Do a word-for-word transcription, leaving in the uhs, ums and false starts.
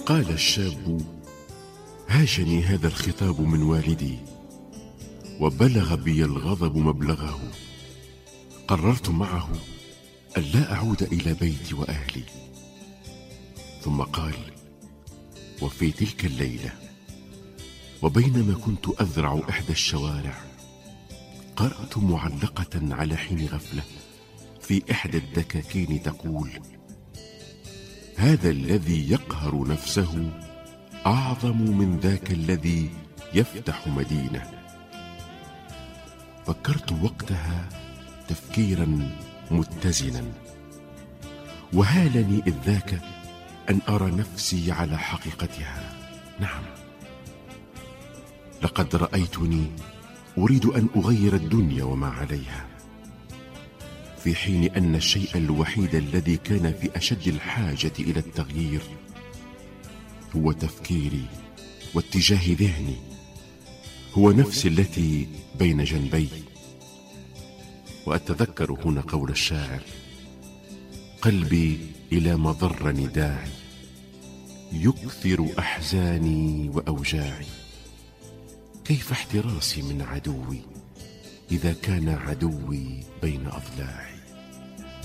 قال الشاب: هاجني هذا الخطاب من والدي، وبلغ بي الغضب مبلغه. قررت معه ألا أعود إلى بيتي وأهلي. ثم قال: وفي تلك الليلة وبينما كنت أذرع إحدى الشوارع، قرأت معلقة على حين غفلة في إحدى الدكاكين تقول: هذا الذي يقهر نفسه أعظم من ذاك الذي يفتح مدينة. فكرت وقتها تفكيرا متزنا، وهالني إذ ذاك أن أرى نفسي على حقيقتها. نعم، لقد رأيتني أريد أن أغير الدنيا وما عليها، في حين أن الشيء الوحيد الذي كان في أشد الحاجة إلى التغيير هو تفكيري واتجاه ذهني، هو نفسي التي بين جنبي. وأتذكر هنا قول الشاعر: قلبي إلى مضر داعي، يكثر أحزاني وأوجاعي. كيف احتراسي من عدوي إذا كان عدوي بين أضلاعي؟